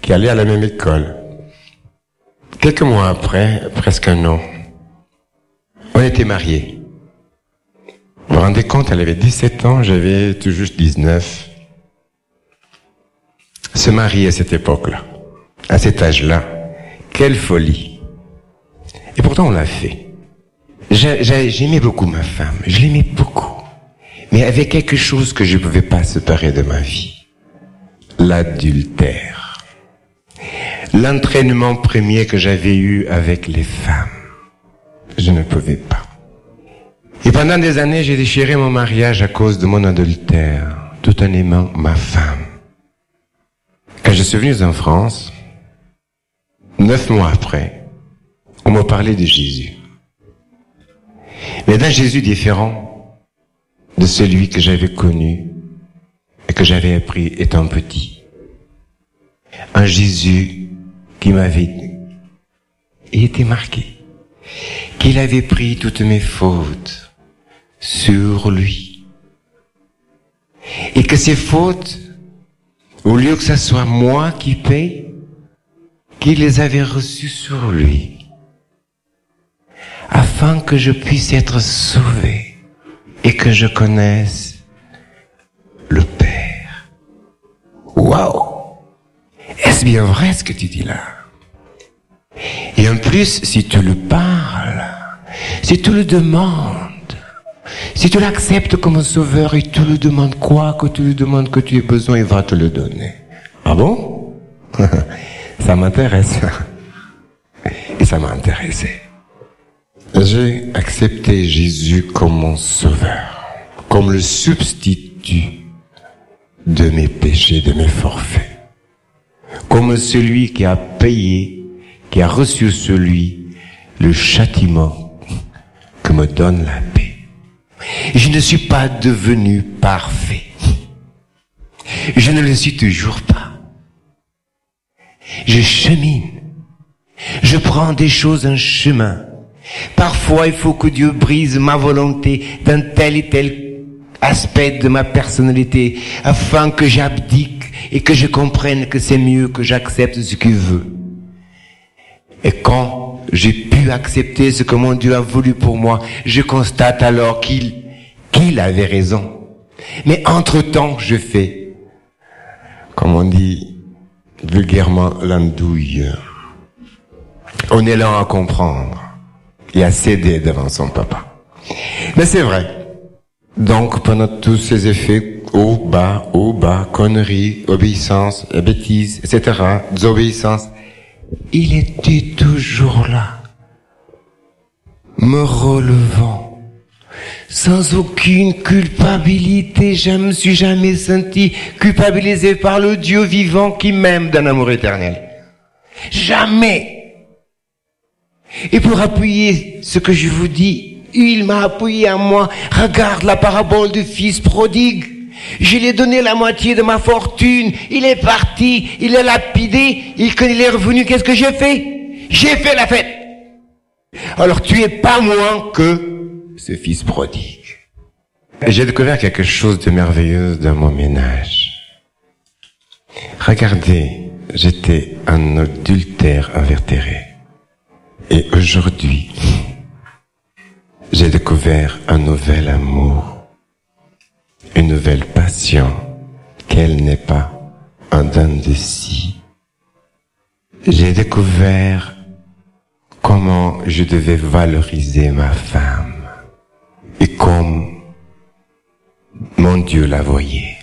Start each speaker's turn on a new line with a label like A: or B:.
A: qui allait à la même école. Quelques mois après, presque un an, on était mariés. Vous vous rendez compte, elle avait 17 ans, j'avais tout juste 19. Se marier à cette époque-là, à cet âge-là, quelle folie. Et pourtant on l'a fait. J'aimais beaucoup ma femme, je l'aimais beaucoup. Mais il y avait quelque chose que je ne pouvais pas séparer de ma vie. L'adultère. L'entraînement premier que j'avais eu avec les femmes. Je ne pouvais pas. Et pendant des années, j'ai déchiré mon mariage à cause de mon adultère, tout en aimant ma femme. Quand je suis venu en France, 9 mois après, on m'a parlé de Jésus. Mais d'un Jésus différent de celui que j'avais connu et que j'avais appris étant petit. Un Jésus qui m'avait été marqué, qu'il avait pris toutes mes fautes sur lui. Et que ces fautes, au lieu que ce soit moi qui paye, qu'il les avait reçues sur lui, afin que je puisse être sauvé et que je connaisse le Père. Waouh! Est-ce bien vrai ce que tu dis là? Et en plus, si tu le parles, si tu le demandes, si tu l'acceptes comme un sauveur et tu lui demandes quoi, que tu lui demandes que tu aies besoin, il va te le donner. Ah bon? Ça m'intéresse. Et ça m'a intéressé. J'ai accepté Jésus comme mon sauveur, comme le substitut de mes péchés, de mes forfaits. Comme celui qui a payé, qui a reçu sur lui le châtiment que me donne la paix. Je ne suis pas devenu parfait. Je ne le suis toujours pas. Je chemine. Je prends des choses en chemin. Parfois, il faut que Dieu brise ma volonté d'un tel et tel aspect de ma personnalité afin que j'abdique et que je comprenne que c'est mieux que j'accepte ce qu'il veut. Et quand j'ai pu accepter ce que mon Dieu a voulu pour moi, je constate alors qu'il avait raison. Mais entre-temps, je fais, comme on dit vulgairement, l'andouille. On est lent à comprendre et à céder devant son papa. Mais c'est vrai. Donc, pendant tous ces effets, haut, bas, conneries, obéissance, bêtises, etc., désobéissance, il était toujours là, me relevant, sans aucune culpabilité. Je ne me suis jamais senti culpabilisé par le Dieu vivant qui m'aime d'un amour éternel. Jamais. Et pour appuyer ce que je vous dis, il m'a appuyé à moi. Regarde la parabole du fils prodigue. Je lui ai donné la moitié de ma fortune. Il est parti, il est lapidé. Et quand il est revenu, qu'est-ce que j'ai fait? J'ai fait la fête. Alors tu es pas moins que ce fils prodigue. J'ai découvert quelque chose de merveilleux dans mon ménage. Regardez, j'étais un adultère invétéré. Et aujourd'hui, j'ai découvert un nouvel amour, une nouvelle passion, qu'elle n'est pas un don de scie. J'ai découvert comment je devais valoriser ma femme et comme mon Dieu la voyait.